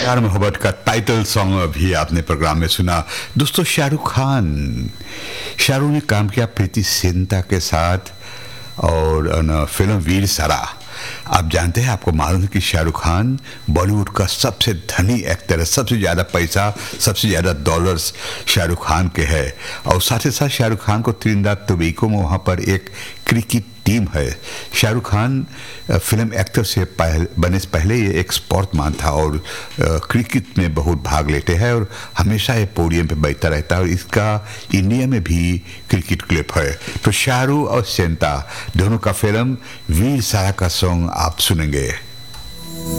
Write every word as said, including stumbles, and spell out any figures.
प्यार मोहब्बत का टाइटल सॉन्ग भी आपने प्रोग्राम में सुना। दोस्तों, शाहरुख खान शाहरुख ने काम किया प्रीति जिंटा के साथ और न, फिल्म वीर ज़ारा। आप जानते हैं, आपको मालूम है कि शाहरुख खान बॉलीवुड का सबसे धनी एक्टर है। सबसे ज़्यादा पैसा, सबसे ज़्यादा डॉलर्स शाहरुख खान के है। और साथ ही साथ शाहरुख खान को त्रिनिदाद टोबैगो में वहाँ पर एक क्रिकेट टीम है। शाहरुख खान फिल्म एक्टर से पहले बने से पहले ये एक स्पोर्ट्समैन था और क्रिकेट में बहुत भाग लेते हैं और हमेशा ये पोडियम पे बैठता रहता है। और इसका इंडिया में भी क्रिकेट क्लब है। तो शाहरुख और जिंटा दोनों का फिल्म वीर ज़ारा का सॉन्ग आप सुनेंगे।